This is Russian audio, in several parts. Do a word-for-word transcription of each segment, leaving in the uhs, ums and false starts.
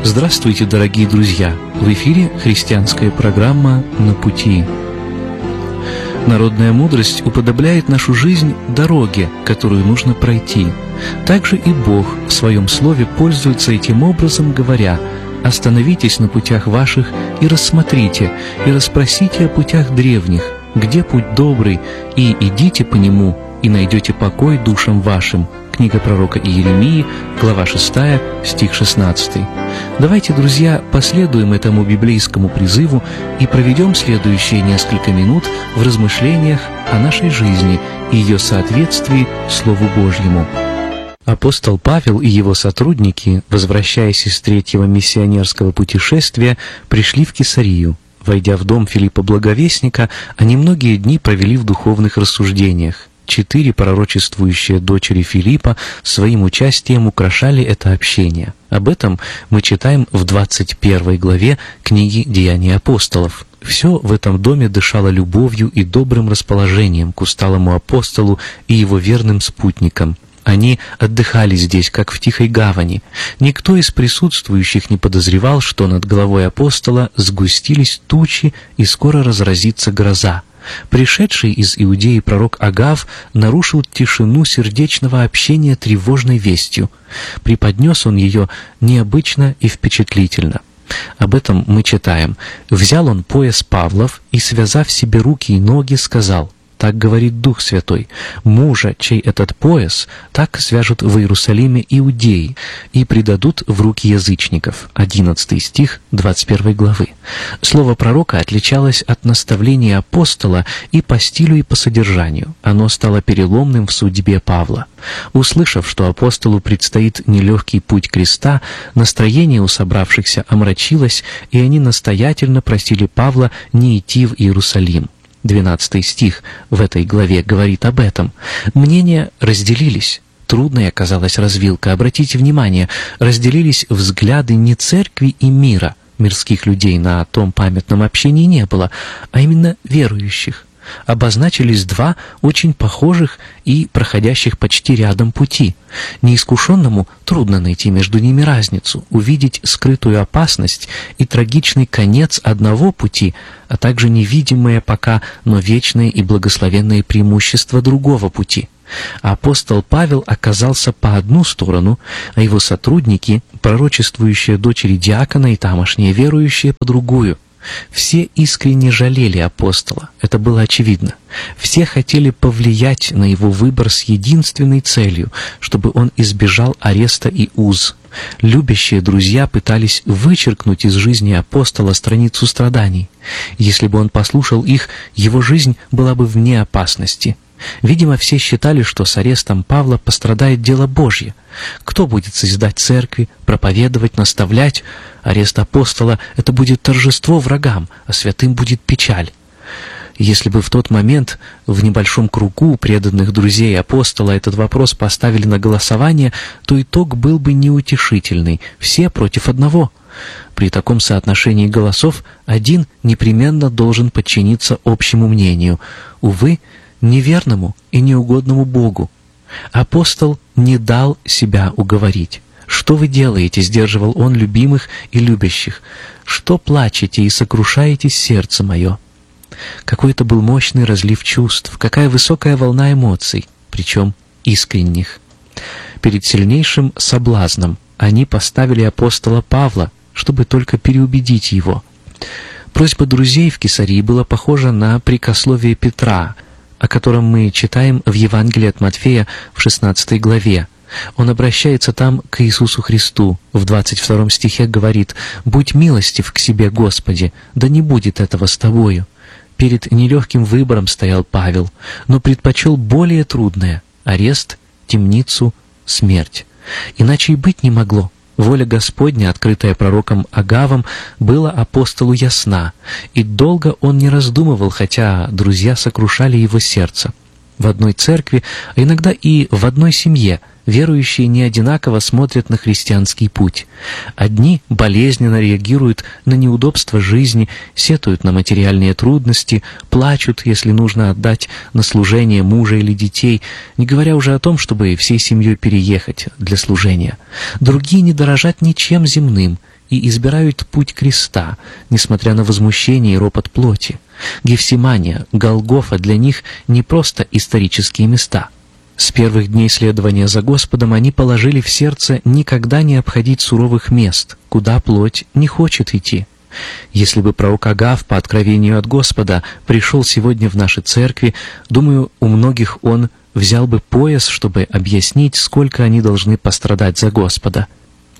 Здравствуйте, дорогие друзья! В эфире христианская программа «На пути». Народная мудрость уподобляет нашу жизнь дороге, которую нужно пройти. Также и Бог в Своем Слове пользуется этим образом, говоря: «Остановитесь на путях ваших и рассмотрите, и расспросите о путях древних, где путь добрый, и идите по нему, и найдете покой душам вашим». Книга пророка Иеремии, глава шестая, стих шестнадцатый. Давайте, друзья, последуем этому библейскому призыву и проведем следующие несколько минут в размышлениях о нашей жизни и ее соответствии Слову Божьему. Апостол Павел и его сотрудники, возвращаясь из третьего миссионерского путешествия, пришли в Кесарию. Войдя в дом Филиппа Благовестника, они многие дни провели в духовных рассуждениях. Четыре пророчествующие дочери Филиппа своим участием украшали это общение. Об этом мы читаем в двадцать первой главе книги «Деяния апостолов». Все в этом доме дышало любовью и добрым расположением к усталому апостолу и его верным спутникам. Они отдыхали здесь, как в тихой гавани. Никто из присутствующих не подозревал, что над головой апостола сгустились тучи и скоро разразится гроза. Пришедший из Иудеи пророк Агав нарушил тишину сердечного общения тревожной вестью. Преподнес он ее необычно и впечатлительно. Об этом мы читаем. «Взял он пояс Павлов и, связав себе руки и ноги, сказал: так говорит Дух Святой, мужа, чей этот пояс, так свяжут в Иерусалиме иудеи и предадут в руки язычников». одиннадцатый стих двадцать первой главы. Слово пророка отличалось от наставления апостола и по стилю, и по содержанию. Оно стало переломным в судьбе Павла. Услышав, что апостолу предстоит нелегкий путь креста, настроение у собравшихся омрачилось, и они настоятельно просили Павла не идти в Иерусалим. двенадцатый стих в этой главе говорит об этом. Мнения разделились. Трудной оказалась развилка. Обратите внимание, разделились взгляды не церкви и мира. Мирских людей на том памятном общении не было, а именно верующих. Обозначились два очень похожих и проходящих почти рядом пути. Неискушенному трудно найти между ними разницу, увидеть скрытую опасность и трагичный конец одного пути, а также невидимые пока, но вечные и благословенные преимущества другого пути. Апостол Павел оказался по одну сторону, а его сотрудники, пророчествующие дочери диакона и тамошние верующие, по другую. Все искренне жалели апостола, это было очевидно. Все хотели повлиять на его выбор с единственной целью, чтобы он избежал ареста и уз. Любящие друзья пытались вычеркнуть из жизни апостола страницу страданий. Если бы он послушал их, его жизнь была бы вне опасности. Видимо, все считали, что с арестом Павла пострадает дело Божье. Кто будет созидать церкви, проповедовать, наставлять? Арест апостола — это будет торжество врагам, а святым будет печаль. Если бы в тот момент в небольшом кругу преданных друзей апостола этот вопрос поставили на голосование, то итог был бы неутешительный — все против одного. При таком соотношении голосов один непременно должен подчиниться общему мнению. Увы, неверному и неугодному Богу. Апостол не дал себя уговорить. «Что вы делаете?» — сдерживал он любимых и любящих. «Что плачете и сокрушаете сердце мое?» Какой это был мощный разлив чувств, какая высокая волна эмоций, причем искренних. Перед сильнейшим соблазном они поставили апостола Павла, чтобы только переубедить его. Просьба друзей в Кесарии была похожа на прикословие Петра, о котором мы читаем в Евангелии от Матфея в шестнадцатой главе. Он обращается там к Иисусу Христу. В двадцать втором стихе говорит: «Будь милостив к себе, Господи, да не будет этого с тобою». Перед нелегким выбором стоял Павел, но предпочел более трудное — арест, темницу, смерть. Иначе и быть не могло. Воля Господня, открытая пророком Агавом, была апостолу ясна, и долго он не раздумывал, хотя друзья сокрушали его сердце. В одной церкви, а иногда и в одной семье верующие не одинаково смотрят на христианский путь. Одни болезненно реагируют на неудобства жизни, сетуют на материальные трудности, плачут, если нужно отдать на служение мужа или детей, не говоря уже о том, чтобы всей семьей переехать для служения. Другие не дорожат ничем земным и избирают путь креста, несмотря на возмущение и ропот плоти. Гефсимания, Голгофа для них не просто исторические места. С первых дней следования за Господом они положили в сердце никогда не обходить суровых мест, куда плоть не хочет идти. Если бы пророк Агав по откровению от Господа пришел сегодня в наши церкви, думаю, у многих он взял бы пояс, чтобы объяснить, сколько они должны пострадать за Господа.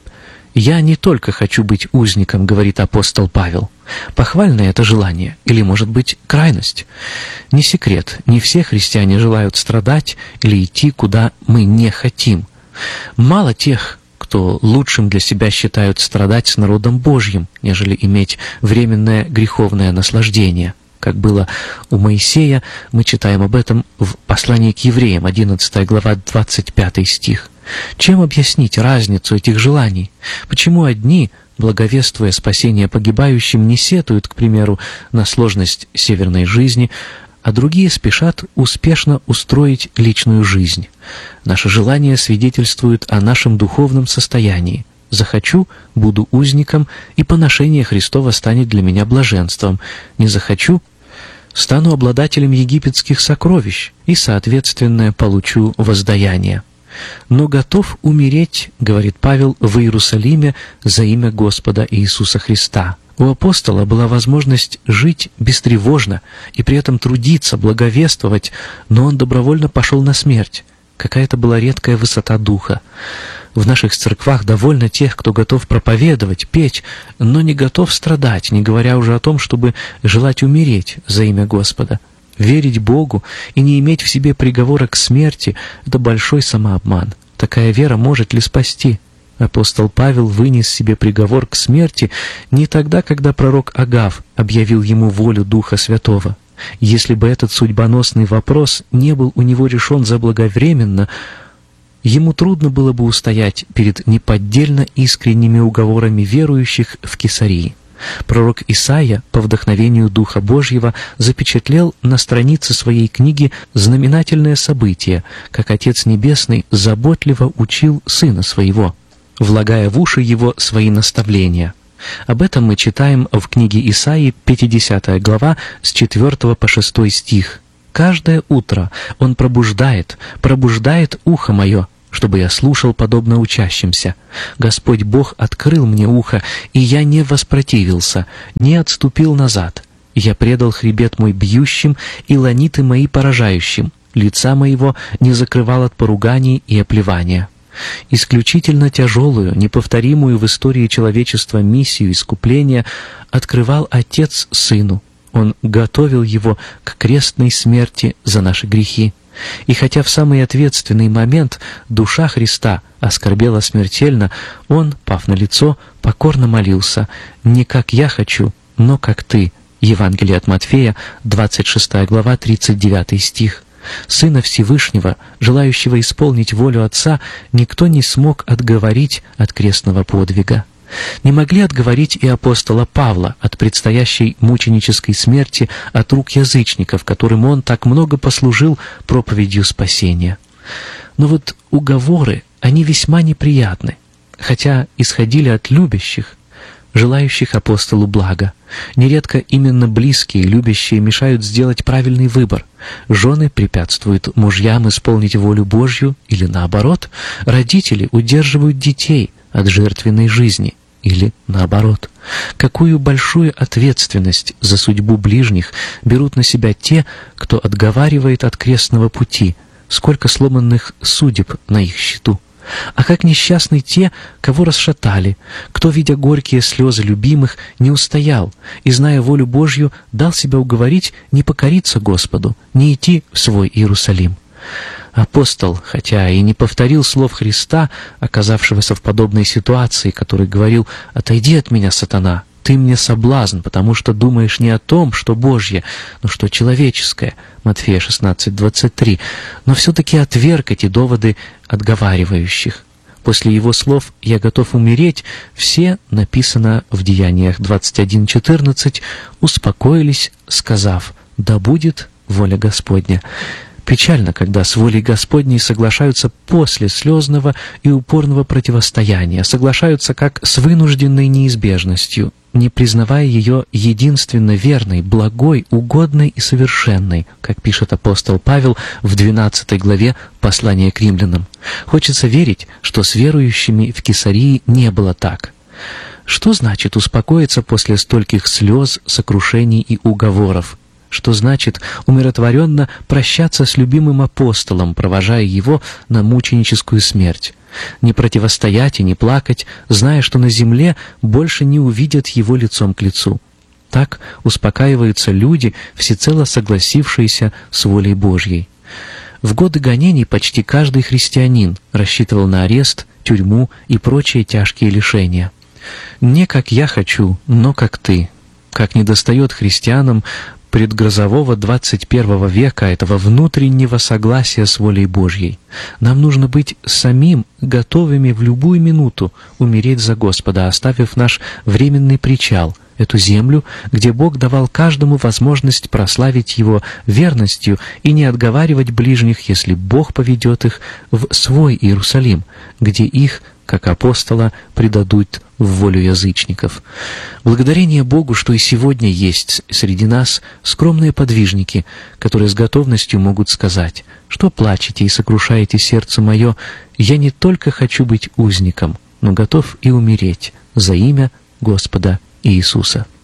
«Я не только хочу быть узником», — говорит апостол Павел. Похвальное это желание, или, может быть, крайность? Не секрет, не все христиане желают страдать или идти, куда мы не хотим. Мало тех, кто лучшим для себя считают страдать с народом Божьим, нежели иметь временное греховное наслаждение. Как было у Моисея, мы читаем об этом в послании к евреям, одиннадцатая глава, двадцать пятый стих. Чем объяснить разницу этих желаний? Почему одни, благовествуя спасение погибающим, не сетуют, к примеру, на сложность северной жизни, а другие спешат успешно устроить личную жизнь? Наше желание свидетельствует о нашем духовном состоянии. Захочу — буду узником, и поношение Христова станет для меня блаженством. Не захочу — стану обладателем египетских сокровищ и, соответственно, получу воздаяние. «Но готов умереть, — говорит Павел, — в Иерусалиме за имя Господа Иисуса Христа». У апостола была возможность жить бестревожно и при этом трудиться, благовествовать, но он добровольно пошел на смерть. Какая-то была редкая высота духа. В наших церквах довольно тех, кто готов проповедовать, петь, но не готов страдать, не говоря уже о том, чтобы желать умереть за имя Господа. Верить Богу и не иметь в себе приговора к смерти — это большой самообман. Такая вера может ли спасти? Апостол Павел вынес себе приговор к смерти не тогда, когда пророк Агав объявил ему волю Духа Святого. Если бы этот судьбоносный вопрос не был у него решен заблаговременно, ему трудно было бы устоять перед неподдельно искренними уговорами верующих в Кесарии. Пророк Исаия по вдохновению Духа Божьего запечатлел на странице своей книги знаменательное событие, как Отец Небесный заботливо учил Сына Своего, влагая в уши Его свои наставления. Об этом мы читаем в книге Исаии, пятидесятая глава, с четвёртого по шестой стих. «Каждое утро Он пробуждает, пробуждает ухо мое, чтобы я слушал подобно учащимся. Господь Бог открыл мне ухо, и я не воспротивился, не отступил назад. Я предал хребет мой бьющим и ланиты мои поражающим, лица моего не закрывал от поруганий и оплевания». Исключительно тяжелую, неповторимую в истории человечества миссию искупления открывал Отец Сыну. Он готовил Его к крестной смерти за наши грехи. И хотя в самый ответственный момент душа Христа оскорбела смертельно, Он, пав на лицо, покорно молился: «Не как я хочу, но как Ты». Евангелие от Матфея, двадцать шестая глава, тридцать девятый стих. Сына Всевышнего, желающего исполнить волю Отца, никто не смог отговорить от крестного подвига. Не могли отговорить и апостола Павла от предстоящей мученической смерти от рук язычников, которым он так много послужил проповедью спасения. Но вот уговоры, они весьма неприятны, хотя исходили от любящих, желающих апостолу блага. Нередко именно близкие, любящие мешают сделать правильный выбор. Жены препятствуют мужьям исполнить волю Божью, или наоборот, родители удерживают детей от жертвенной жизни, или наоборот. Какую большую ответственность за судьбу ближних берут на себя те, кто отговаривает от крестного пути, сколько сломанных судеб на их счету. А как несчастны те, кого расшатали, кто, видя горькие слезы любимых, не устоял и, зная волю Божью, дал себя уговорить не покориться Господу, не идти в свой Иерусалим. Апостол, хотя и не повторил слов Христа, оказавшегося в подобной ситуации, который говорил: «Отойди от меня, сатана, ты мне соблазн, потому что думаешь не о том, что Божье, но что человеческое». Матфея шестнадцать двадцать три. Но все-таки отверг эти доводы отговаривающих. После его слов «я готов умереть», все, написано в Деяниях двадцать один четырнадцать, успокоились, сказав: «Да будет воля Господня». Печально, когда с волей Господней соглашаются после слезного и упорного противостояния, соглашаются как с вынужденной неизбежностью, не признавая ее единственно верной, благой, угодной и совершенной, как пишет апостол Павел в двенадцатой главе послания к римлянам. Хочется верить, что с верующими в Кесарии не было так. Что значит успокоиться после стольких слез, сокрушений и уговоров? Что значит умиротворенно прощаться с любимым апостолом, провожая его на мученическую смерть? Не противостоять и не плакать, зная, что на земле больше не увидят его лицом к лицу. Так успокаиваются люди, всецело согласившиеся с волей Божьей. В годы гонений почти каждый христианин рассчитывал на арест, тюрьму и прочие тяжкие лишения. «Не как я хочу, но как ты», как недостает христианам предгрозового двадцать первого века этого внутреннего согласия с волей Божьей. Нам нужно быть самим готовыми в любую минуту умереть за Господа, оставив наш временный причал, эту землю, где Бог давал каждому возможность прославить Его верностью и не отговаривать ближних, если Бог поведет их в свой Иерусалим, где их, как апостола, предадут в волю язычников. Благодарение Богу, что и сегодня есть среди нас скромные подвижники, которые с готовностью могут сказать: «Что плачете и сокрушаете сердце мое? Я не только хочу быть узником, но готов и умереть за имя Господа Иисуса».